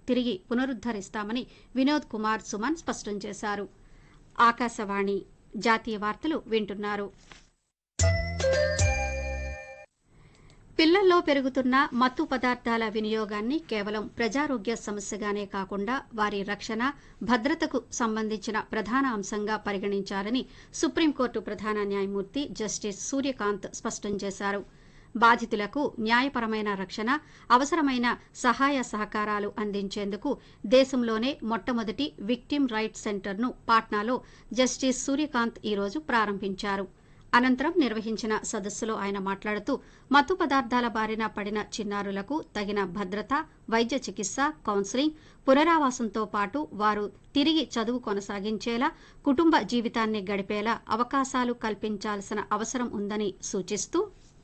తిరిగి పునరుద్దరిస్తామని వినోద్ కుమార్ సుమన్ స్పష్టం చేశారు. ఆకాశవాణి జాతీయ వార్తలు వింటున్నారు. పిల్లల్లో పెరుగుతున్న మత్తు పదార్థాల వినియోగాన్ని కేవలం ప్రజారోగ్య సమస్యగానే కాకుండా వారి రక్షణ, భద్రతకు సంబంధించిన ప్రధాన అంశంగా పరిగణించాలని సుప్రీంకోర్టు ప్రధాన న్యాయమూర్తి జస్టిస్ సూర్యకాంత్ స్పష్టం చేశారు. బాధితులకు న్యాయపరమైన రక్షణ, అవసరమైన సహాయ సహకారాలు అందించేందుకు దేశంలోనే మొట్టమొదటి విక్టిమ్ రైట్స్ సెంటర్ను పాట్నాలో జస్టిస్ సూర్యకాంత్ ఈరోజు ప్రారంభించారు. అనంతరం నిర్వహించిన సదస్సులో ఆయన మాట్లాడుతూ మత్తు పదార్థాల బారిన పడిన చిన్నారులకు తగిన భద్రత, వైద్య చికిత్స, కౌన్సిలింగ్, పునరావాసంతో పాటు వారు తిరిగి చదువు కొనసాగించేలా, కుటుంబ జీవితాన్ని గడిపేలా అవకాశాలు కల్పించాల్సిన అవసరం ఉందని సూచిస్తూ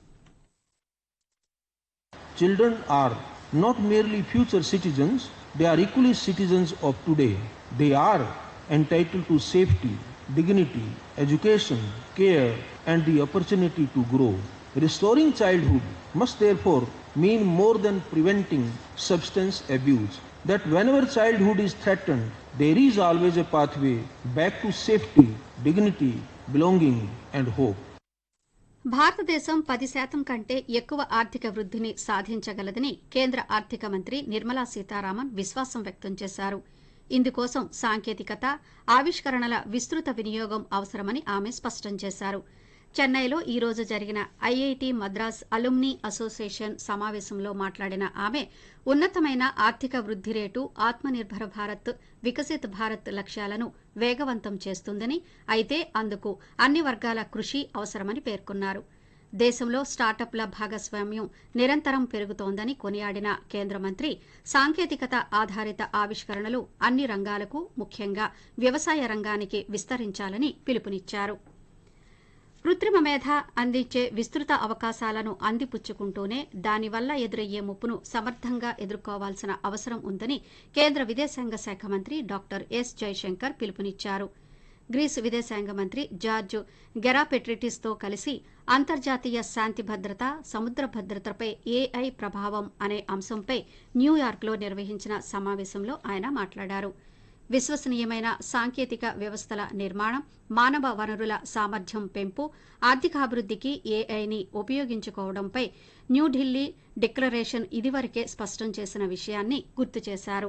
Children are not merely future citizens, they are equally citizens of today. They are entitled to safety, dignity, education, care, and the opportunity to grow. Restoring childhood must therefore mean more than preventing substance abuse. That whenever childhood is threatened, there is always a pathway back to safety, dignity, belonging, and hope. భారతదేశం 10% కంటే ఎక్కువ ఆర్థిక వృద్ధిని సాధించగలదని కేంద్ర ఆర్థిక మంత్రి నిర్మలా సీతారామన్ విశ్వాసం వ్యక్తం చేశారు. ఇందుకోసం సాంకేతికత, ఆవిష్కరణల విస్తృత వినియోగం అవసరమని ఆమె స్పష్టం చేశారు. చెన్నైలో ఈ రోజు జరిగిన ఐఐటి మద్రాస్ అలుమ్ని అసోసియేషన్ సమావేశంలో మాట్లాడిన ఆమె ఉన్నతమైన ఆర్థిక వృద్ధి రేటు ఆత్మనిర్భర భారత్, వికసిత్ భారత్ లక్ష్యాలను వేగవంతం చేస్తుందని, అయితే అందుకు అన్ని వర్గాల కృషి అవసరమని పేర్కొన్నారు. దేశంలో స్టార్టప్ల భాగస్వామ్యం నిరంతరం పెరుగుతోందని కొనియాడిన కేంద్ర మంత్రి సాంకేతికత ఆధారిత ఆవిష్కరణలు అన్ని రంగాలకు, ముఖ్యంగా వ్యవసాయ రంగానికి విస్తరించాలని పిలుపునిచ్చారు. కృత్రిమ మేధ అందించే విస్తృత అవకాశాలను అందిపుచ్చుకుంటూనే దానివల్ల ఎదురయ్యే ముప్పును సమర్థంగా ఎదుర్కోవాల్సిన అవసరం ఉందని కేంద్ర విదేశాంగ శాఖ మంత్రి డాక్టర్ ఎస్ జైశంకర్ పిలుపునిచ్చారు. గ్రీసు విదేశాంగ మంత్రి జార్జ్ గెరాపెట్రిటిస్తో కలిసి అంతర్జాతీయ శాంతి భద్రత, సముద్ర భద్రతపై ఏఐ ప్రభావం అనే అంశంపై న్యూయార్క్లో నిర్వహించిన సమావేశంలో ఆయన మాట్లాడారు. విశ్వసనీయమైన సాంకేతిక వ్యవస్థల నిర్మాణం, మానవ వనరుల సామర్థ్యం పెంపు, ఆర్థికాభివృద్ధికి ఏఐని ఉపయోగించుకోవడంపై న్యూఢిల్లీ డిక్లరేషన్ ఇదివరకే స్పష్టం చేసిన విషయాన్ని గుర్తు చేశారు.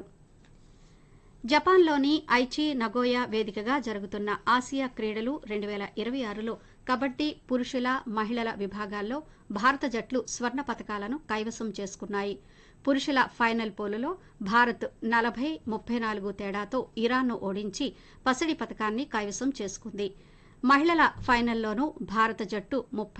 జపాన్లోని ఐచి నగోయా వేదికగా జరుగుతున్న ఆసియా క్రీడలు 2026లో కబడ్డీ పురుషుల, మహిళల విభాగాల్లో భారత జట్లు స్వర్ణ పతకాలను కైవసం చేసుకున్నాయి. పురుషుల ఫైనల్ పోలులో భారత్ 40-34 తేడాతో ఇరాన్ను ఓడించి పసిడి పతకాన్ని కైవసం చేసుకుంది. మహిళల ఫైనల్లోనూ భారత జట్టు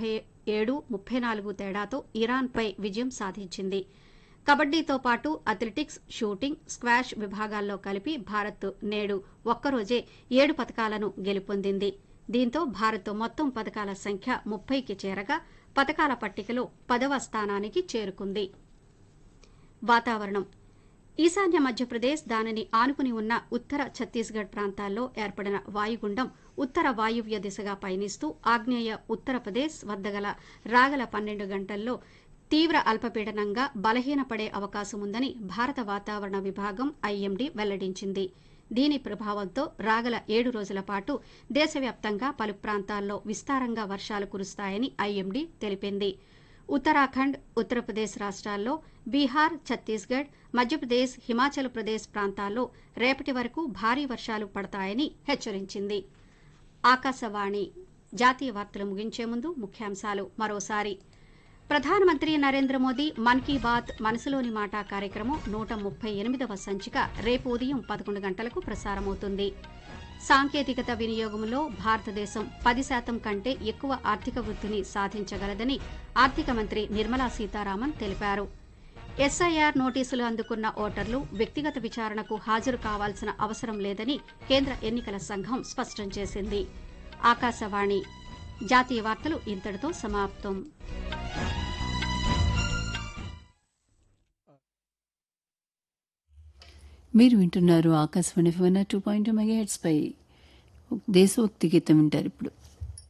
37-34 తేడాతో ఇరాన్పై విజయం సాధించింది. కబడ్డీతో పాటు అథ్లెటిక్స్, షూటింగ్, స్క్వాష్ విభాగాల్లో కలిపి భారత్ నేడు ఒక్కరోజే 7 పతకాలను గెలుపొందింది. దీంతో భారత్ మొత్తం పతకాల సంఖ్య 30కి చేరగా పతకాల పట్టికలో 10వ స్థానానికి చేరుకుంది. వాతావరణం. ఈశాన్య మధ్యప్రదేశ్, దానిని ఆనుకుని ఉన్న ఉత్తర ఛత్తీస్గఢ్ ప్రాంతాల్లో ఏర్పడిన వాయుగుండం ఉత్తర వాయువ్య దిశగా పయనిస్తూ ఆగ్నేయ ఉత్తరప్రదేశ్ వద్ద గల రాగల 12 గంటల్లో తీవ్ర అల్పపీడనంగా బలహీనపడే అవకాశం ఉందని భారత వాతావరణ విభాగం ఐఎండీ వెల్లడించింది. దీని ప్రభావంతో రాగల 7 రోజుల పాటు దేశవ్యాప్తంగా పలు ప్రాంతాల్లో విస్తారంగా వర్షాలు కురుస్తాయని ఐఎండీ తెలిపింది. ఉత్తరాఖండ్, ఉత్తరప్రదేశ్ రాష్ట్రాల్లో, బీహార్, ఛత్తీస్గఢ్, మధ్యప్రదేశ్, హిమాచల్ ప్రదేశ్ ప్రాంతాల్లో రేపటి వరకు భారీ వర్షాలు పడతాయని హెచ్చరించింది. ఆకాశవాణి జాతీయ వార్తలు ముగించే ముందు ముఖ్యాంశాలు మరోసారి. ప్రధానమంత్రి నరేంద్ర మోదీ మన్ కీ బాత్ మనసులోని మాట కార్యక్రమం 138వ సంచిక రేపు ఉదయం 11 గంటలకు ప్రసారమవుతుంది. సాంకేతికత వినియోగంలో భారతదేశం 10% కంటే ఎక్కువ ఆర్థిక వృద్ధిని సాధించగలదని ఆర్థిక మంత్రి నిర్మలా సీతారామన్ తెలిపారు. ఎస్ఐఆర్ నోటీసులు అందుకున్న ఓటర్లు వ్యక్తిగత విచారణకు హాజరు కావాల్సిన అవసరం లేదని కేంద్ర ఎన్నికల సంఘం స్పష్టం చేసింది. ఆకాశవాణి జాతీయ వార్తలు ఇంతటితో సమాప్తం. మీరు వింటున్నారు ఆకాశవాణి 2.2 మెగాహెర్ట్జ్ పై దేశభక్తి గీతం వింటారు ఇప్పుడు.